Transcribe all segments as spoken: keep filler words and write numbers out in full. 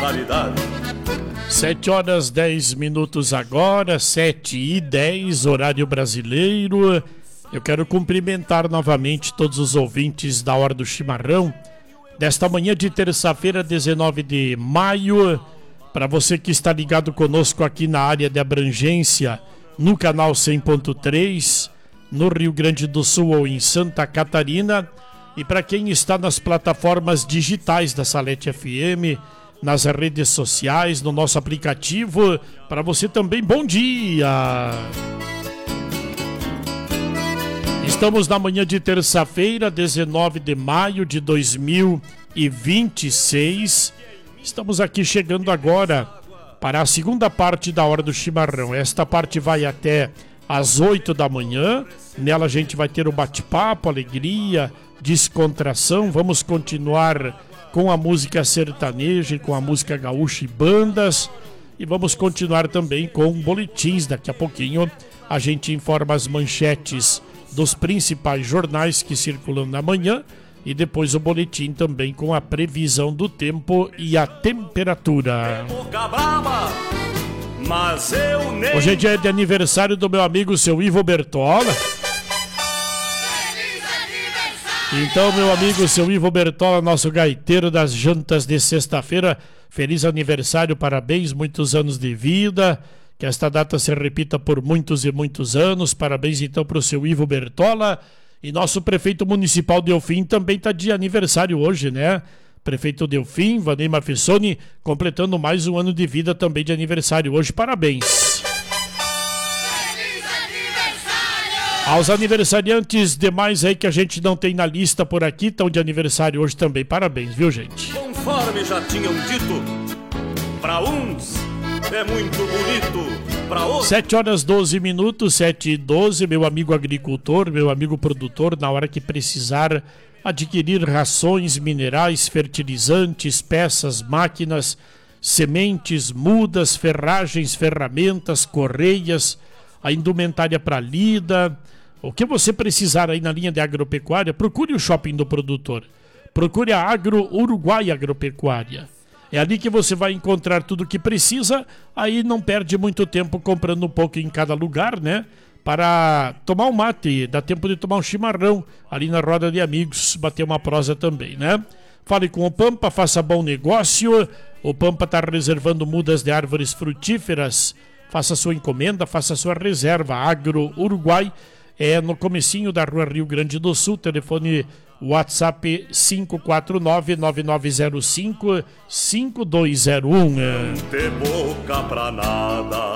Sete horas dez minutos agora, sete e dez, horário brasileiro. Eu quero cumprimentar novamente todos os ouvintes da Hora do Chimarrão desta manhã de terça-feira, dezenove de maio. Para você que está ligado conosco aqui na área de abrangência, no canal cem ponto três, no Rio Grande do Sul ou em Santa Catarina. E para quem está nas plataformas digitais da Salete F M, nas redes sociais, no nosso aplicativo, para você também, bom dia! Estamos na manhã de terça-feira, dezenove de maio de dois mil e vinte e seis. Estamos aqui chegando agora para a segunda parte da Hora do Chimarrão. Esta parte vai até às oito da manhã. Nela a gente vai ter o bate-papo, alegria, descontração. Vamos continuar com a música sertaneja e com a música gaúcha e bandas. E vamos continuar também com boletins. Daqui a pouquinho a gente informa as manchetes dos principais jornais que circulam na manhã. E depois o boletim também com a previsão do tempo e a temperatura. Hoje é dia de aniversário do meu amigo seu Ivo Bertola. Então, meu amigo, seu Ivo Bertola, nosso gaiteiro das jantas de sexta-feira, feliz aniversário, parabéns, muitos anos de vida, que esta data se repita por muitos e muitos anos. Parabéns, então, para o seu Ivo Bertola. E nosso prefeito municipal Delfim também está de aniversário hoje, né? Prefeito Delfim, Vanei Mafissoni, completando mais um ano de vida também de aniversário hoje, parabéns. Aos aniversariantes demais aí que a gente não tem na lista por aqui, estão de aniversário hoje também. Parabéns, viu, gente? Conforme já tinham dito, pra uns é muito bonito, pra outros... sete horas doze minutos, sete e doze, meu amigo agricultor, meu amigo produtor, na hora que precisar adquirir rações, minerais, fertilizantes, peças, máquinas, sementes, mudas, ferragens, ferramentas, correias, a indumentária para lida, o que você precisar aí na linha de agropecuária, procure o shopping do produtor. Procure a Agro Uruguai Agropecuária. É ali que você vai encontrar tudo o que precisa, aí não perde muito tempo comprando um pouco em cada lugar, né? Para tomar um mate, dá tempo de tomar um chimarrão ali na roda de amigos, bater uma prosa também, né? Fale com o Pampa, faça bom negócio. O Pampa está reservando mudas de árvores frutíferas. Faça sua encomenda, faça sua reserva. Agro Uruguai é no comecinho da rua Rio Grande do Sul. Telefone WhatsApp cinco quatro nove, nove nove zero cinco, cinco dois zero um. Não ter boca pra nada.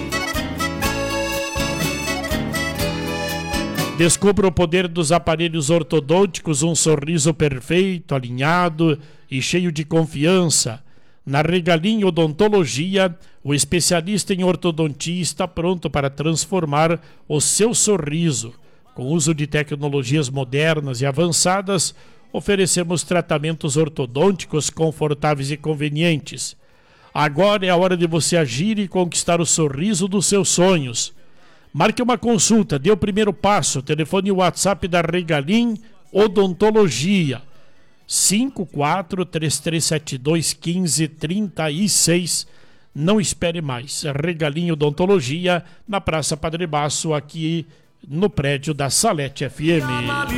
Descubra o poder dos aparelhos ortodônticos, um sorriso perfeito, alinhado e cheio de confiança. Na Regalim Odontologia, o especialista em ortodontia está pronto para transformar o seu sorriso. Com uso de tecnologias modernas e avançadas, oferecemos tratamentos ortodônticos confortáveis e convenientes. Agora é a hora de você agir e conquistar o sorriso dos seus sonhos. Marque uma consulta, dê o primeiro passo. Telefone e WhatsApp da Regalim Odontologia. cinco quatro três três sete dois um cinco três seis. Não espere mais. Regalim Odontologia, na Praça Padre Baço, aqui no prédio da Salete F M.